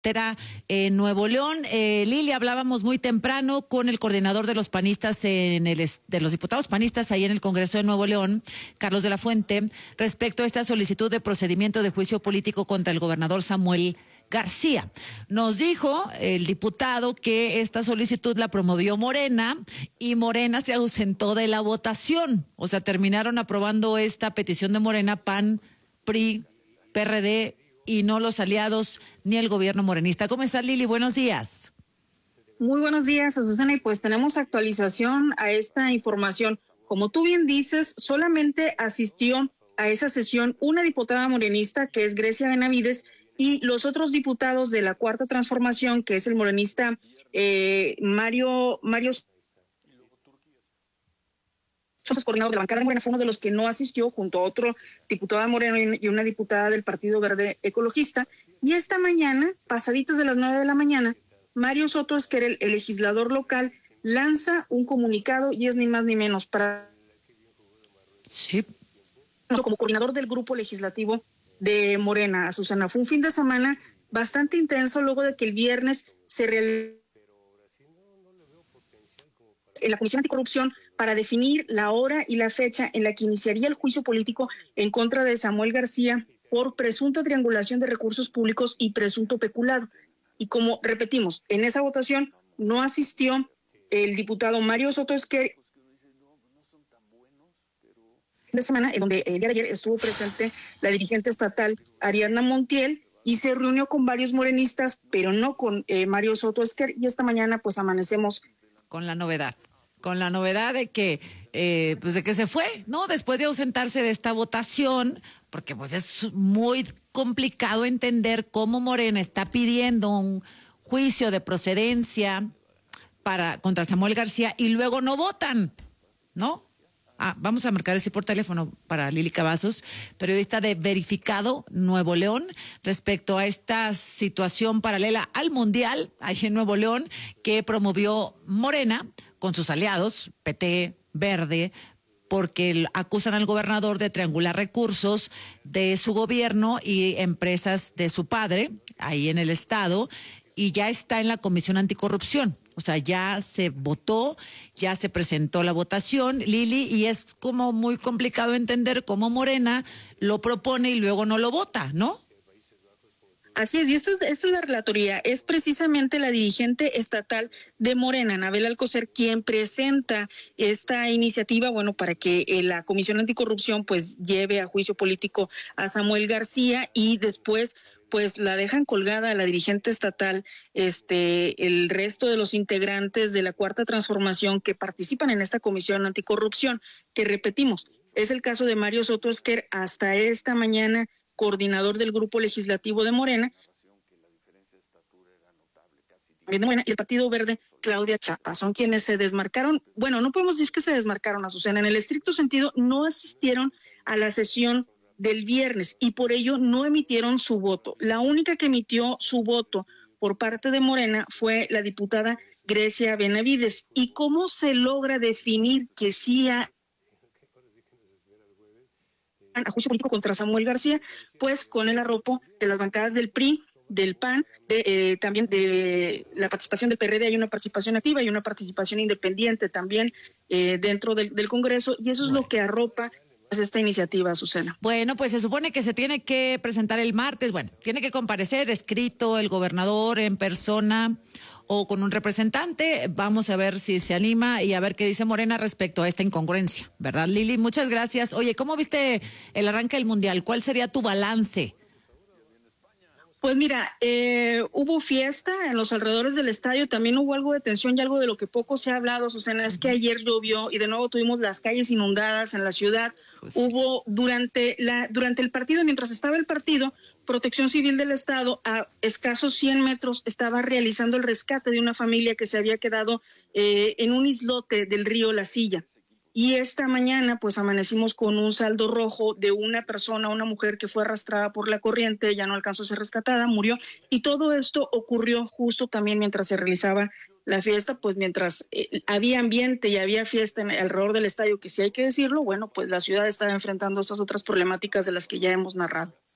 en Nuevo León. Lili, hablábamos muy temprano con el coordinador de los panistas de los diputados panistas ahí en el Congreso de Nuevo León, Carlos de la Fuente, respecto a esta solicitud de procedimiento de juicio político contra el gobernador Samuel García. Nos dijo el diputado que esta solicitud la promovió Morena y Morena se ausentó de la votación. O sea, terminaron aprobando esta petición de Morena, PAN, PRI, PRD y no los aliados ni el gobierno morenista. ¿Cómo estás, Lili? Buenos días. Muy buenos días, Susana, y pues tenemos actualización a esta información. Como tú bien dices, solamente asistió a esa sesión una diputada morenista, que es Grecia Benavides, y los otros diputados de la Cuarta Transformación, que es el morenista Mario coordinador de la bancada de Morena, fue uno de los que no asistió, junto a otro diputado de Morena y una diputada del Partido Verde Ecologista. Y esta mañana, pasaditas de las 9 de la mañana, Mario Soto Esquer, el legislador local, lanza un comunicado y es ni más ni menos para... Sí. Como coordinador del grupo legislativo de Morena, Azucena. Fue un fin de semana bastante intenso luego de que el viernes se realizó en la Comisión Anticorrupción para definir la hora y la fecha en la que iniciaría el juicio político en contra de Samuel García por presunta triangulación de recursos públicos y presunto peculado. Y como repetimos, en esa votación no asistió el diputado Mario Soto Esquer, de semana, en donde el día de ayer estuvo presente la dirigente estatal Ariadna Montiel y se reunió con varios morenistas, pero no con Mario Soto Esquer, y esta mañana pues amanecemos con la novedad de que pues de que se fue, ¿no? Después de ausentarse de esta votación, porque pues es muy complicado entender cómo Morena está pidiendo un juicio de procedencia contra Samuel García y luego no votan, ¿no? Vamos a marcar así por teléfono para Lili Cavazos, periodista de Verificado Nuevo León, respecto a esta situación paralela al Mundial, ahí en Nuevo León, que promovió Morena con sus aliados, PT, Verde, porque acusan al gobernador de triangular recursos de su gobierno y empresas de su padre, ahí en el estado, y ya está en la Comisión Anticorrupción. O sea, ya se votó, ya se presentó la votación, Lili, y es como muy complicado entender cómo Morena lo propone y luego no lo vota, ¿no? Así es, y esta es la relatoría. Es precisamente la dirigente estatal de Morena, Anabel Alcocer, quien presenta esta iniciativa, bueno, para que la Comisión Anticorrupción pues lleve a juicio político a Samuel García, y después pues la dejan colgada a la dirigente estatal, el resto de los integrantes de la Cuarta Transformación que participan en esta Comisión Anticorrupción, que repetimos, es el caso de Mario Soto Esquer, hasta esta mañana coordinador del grupo legislativo de Morena, y el Partido Verde, Claudia Chapa, son quienes se desmarcaron. Bueno, no podemos decir que se desmarcaron, Azucena, en el estricto sentido no asistieron a la sesión del viernes y por ello no emitieron su voto. La única que emitió su voto por parte de Morena fue la diputada Grecia Benavides. ¿Y cómo se logra definir que sí a juicio político contra Samuel García? Pues con el arropo de las bancadas del PRI, del PAN, también de la participación del PRD. Hay una participación activa y una participación independiente también dentro del Congreso, y eso es lo que arropa esta iniciativa, Susana. Bueno, pues se supone que se tiene que presentar el martes, bueno, tiene que comparecer escrito el gobernador en persona o con un representante. Vamos a ver si se anima y a ver qué dice Morena respecto a esta incongruencia, ¿verdad, Lili? Muchas gracias. Oye, ¿cómo viste el arranque del Mundial? ¿Cuál sería tu balance? Pues mira, hubo fiesta en los alrededores del estadio, también hubo algo de tensión y algo de lo que poco se ha hablado, Susana, es que ayer llovió y de nuevo tuvimos las calles inundadas en la ciudad. Pues hubo durante el partido, mientras estaba el partido, Protección Civil del Estado a escasos 100 metros estaba realizando el rescate de una familia que se había quedado en un islote del río La Silla. Y esta mañana pues amanecimos con un saldo rojo de una persona, una mujer que fue arrastrada por la corriente, ya no alcanzó a ser rescatada, murió, y todo esto ocurrió justo también mientras se realizaba la fiesta, pues mientras había ambiente y había fiesta alrededor del estadio, que sí hay que decirlo, bueno, pues la ciudad estaba enfrentando estas otras problemáticas de las que ya hemos narrado.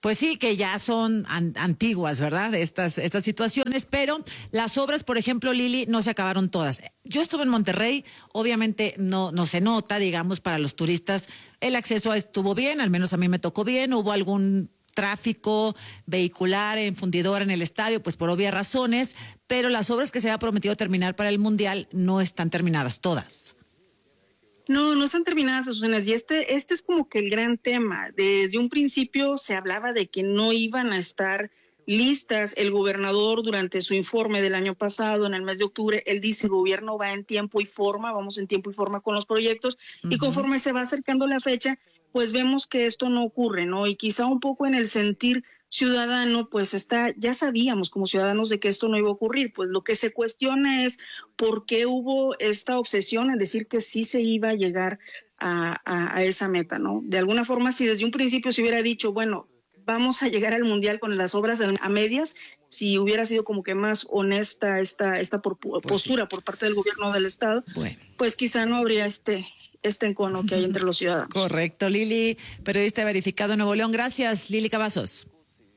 Pues sí, que ya son antiguas, ¿verdad? Estas situaciones, pero las obras, por ejemplo, Lili, no se acabaron todas. Yo estuve en Monterrey, obviamente no se nota, digamos, para los turistas, el acceso estuvo bien, al menos a mí me tocó bien, hubo algún tráfico vehicular en fundidora en el estadio, pues por obvias razones, pero las obras que se había prometido terminar para el Mundial no están terminadas todas. No están terminadas, Susana, y este es como que el gran tema. Desde un principio se hablaba de que no iban a estar listas. El gobernador, durante su informe del año pasado, en el mes de octubre, él dice: el gobierno va en tiempo y forma, vamos en tiempo y forma con los proyectos, y conforme se va acercando la fecha, pues vemos que esto no ocurre, ¿no? Y quizá un poco en el sentir ciudadano, pues ya sabíamos como ciudadanos de que esto no iba a ocurrir. Pues lo que se cuestiona es por qué hubo esta obsesión en decir que sí se iba a llegar a esa meta, ¿no? De alguna forma, si desde un principio se hubiera dicho, bueno, vamos a llegar al Mundial con las obras a medias, si hubiera sido como que más honesta esta postura por parte del gobierno del estado, pues quizá no habría este encono que hay entre los ciudadanos. Correcto, Lili, periodista verificado en Nuevo León. Gracias, Lili Cavazos.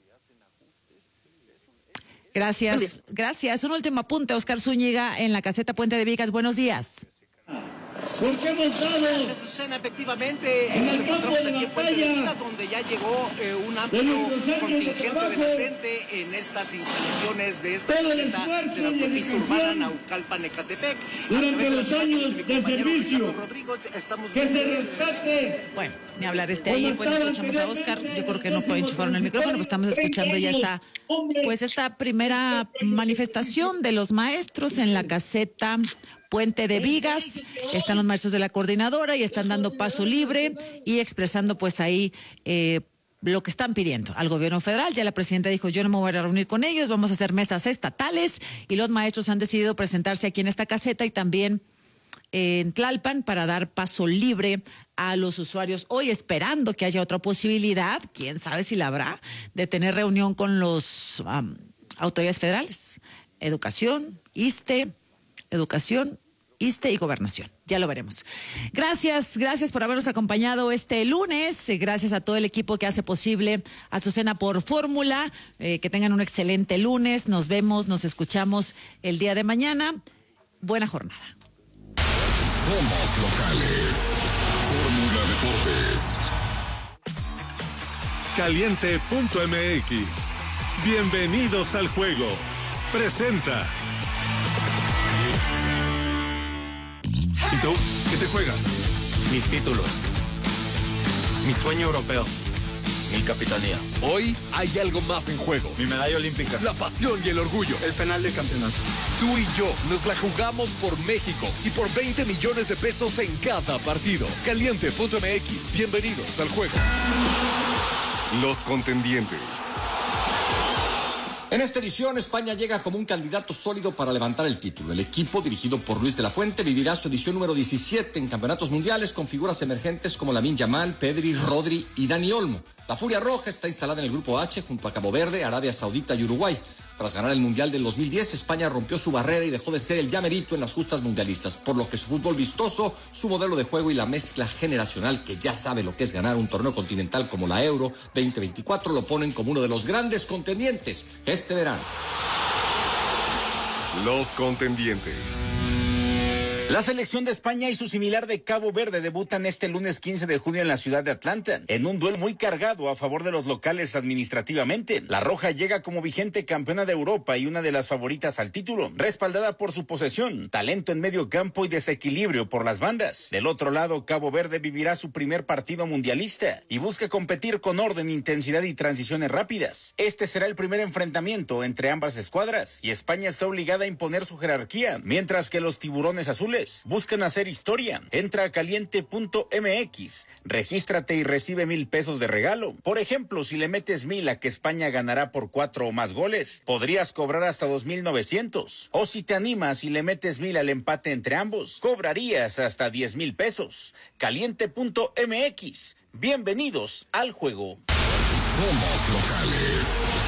Gracias. Un último apunte, Oscar Zúñiga, en la caseta Puente de Vigas. Buenos días. ¿Por qué hemos dado? Efectivamente, en el campo de aquí en Puente de batalla, Vigas, donde ya llegó un amplio contingente de la CENTE en estas instalaciones de esta todo el caseta esfuerzo de la y autopista dedicación urbana Naucalpan-Ecatepec. durante los años de servicio, que se viendo respete. Bueno, ni hablar ahí, bueno, escuchamos a Oscar, yo creo que no enchufaron el micrófono, pues estamos escuchando ya esta primera manifestación de los maestros en la caseta Puente de Vigas. Están los maestros de la coordinadora y están dando paso libre y expresando pues ahí lo que están pidiendo al gobierno federal. Ya la presidenta dijo: yo no me voy a reunir con ellos, vamos a hacer mesas estatales, y los maestros han decidido presentarse aquí en esta caseta y también en Tlalpan para dar paso libre a los usuarios, hoy esperando que haya otra posibilidad, quién sabe si la habrá, de tener reunión con los autoridades federales, Educación, ISSSTE y Gobernación. Ya lo veremos. Gracias por habernos acompañado este lunes. Gracias a todo el equipo que hace posible Azucena por Fórmula. Que tengan un excelente lunes. Nos vemos, nos escuchamos el día de mañana. Buena jornada. Somos locales. Fórmula Deportes. Caliente.mx. Bienvenidos al juego. Presenta. ¿Y tú? ¿Qué te juegas? Mis títulos. Mi sueño europeo. Mi capitanía. Hoy hay algo más en juego. Mi medalla olímpica. La pasión y el orgullo. El penal del campeonato. Tú y yo nos la jugamos por México y por 20 millones de pesos en cada partido. Caliente.mx. Bienvenidos al juego. Los contendientes. En esta edición, España llega como un candidato sólido para levantar el título. El equipo, dirigido por Luis de la Fuente, vivirá su edición número 17 en campeonatos mundiales con figuras emergentes como Lamine Yamal, Pedri, Rodri y Dani Olmo. La Furia Roja está instalada en el grupo H junto a Cabo Verde, Arabia Saudita y Uruguay. Tras ganar el Mundial del 2010, España rompió su barrera y dejó de ser el llamerito en las justas mundialistas, por lo que su fútbol vistoso, su modelo de juego y la mezcla generacional que ya sabe lo que es ganar un torneo continental como la Euro 2024 lo ponen como uno de los grandes contendientes este verano. Los contendientes. La selección de España y su similar de Cabo Verde debutan este lunes 15 de junio en la ciudad de Atlanta, en un duelo muy cargado a favor de los locales administrativamente. La Roja llega como vigente campeona de Europa y una de las favoritas al título, respaldada por su posesión, talento en medio campo y desequilibrio por las bandas. Del otro lado, Cabo Verde vivirá su primer partido mundialista y busca competir con orden, intensidad y transiciones rápidas. Este será el primer enfrentamiento entre ambas escuadras y España está obligada a imponer su jerarquía, mientras que los tiburones azules buscan hacer historia. Entra a caliente.mx, regístrate y recibe 1,000 pesos de regalo. Por ejemplo, si le metes 1,000 a que España ganará por 4 o más goles, podrías cobrar hasta 2,900. O si te animas y le metes 1,000 al empate entre ambos, cobrarías hasta 10,000 pesos. Caliente.mx. Bienvenidos al juego. Somos locales.